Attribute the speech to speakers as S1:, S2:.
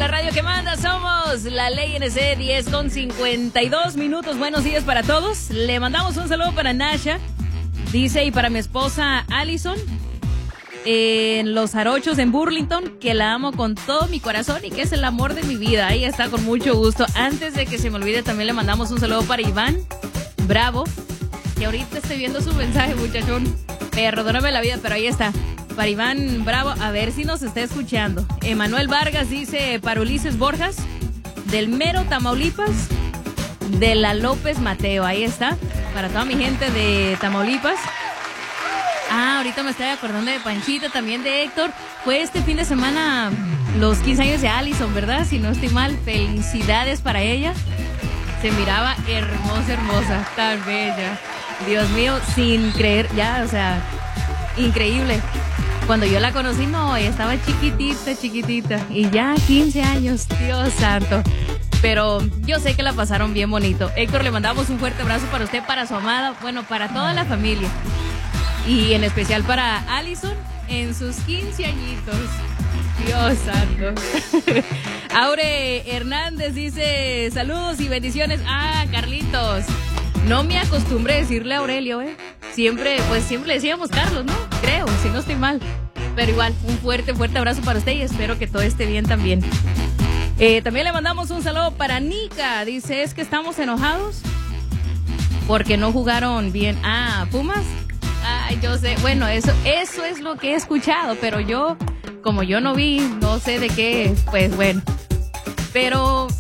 S1: la radio que manda, somos la Ley NC 10:52. Buenos días para todos. Le mandamos un saludo para Nasha, dice, y para mi esposa Allison, en Los Jarochos en Burlington, que la amo con todo mi corazón y que es el amor de mi vida. Ahí está, con mucho gusto. Antes de que se me olvide, también le mandamos un saludo para Iván Bravo, que ahorita estoy viendo su mensaje, muchachón. Perdóname la vida, pero ahí está. Para Iván Bravo, a ver si nos está escuchando. Emanuel Vargas dice para Ulises Borjas, del Mero, Tamaulipas, de la López Mateo. Ahí está, para toda mi gente de Tamaulipas. Ahorita me estoy acordando de Panchita, también de Héctor. Fue este fin de semana los 15 años de Allison, ¿verdad? Si no estoy mal, felicidades para ella. Se miraba hermosa, tan bella. Dios mío, sin creer, ya, o sea, increíble. Cuando yo la conocí, no, ella estaba chiquitita. Y ya 15 años, Dios santo. Pero yo sé que la pasaron bien bonito. Héctor, le mandamos un fuerte abrazo para usted, para su amada, bueno, para toda la familia. Y en especial para Allison en sus 15 añitos. Dios santo. Aure Hernández dice saludos y bendiciones. Carlitos. No me acostumbré a decirle a Aurelio, Siempre le decíamos Carlos, ¿no? Creo, si no estoy mal. Pero igual, un fuerte abrazo para usted y espero que todo esté bien también. También le mandamos un saludo para Nika. Dice, es que estamos enojados porque no jugaron bien. Pumas. Yo sé, bueno, eso es lo que he escuchado, pero como yo no vi, no sé de qué, pues bueno. Pero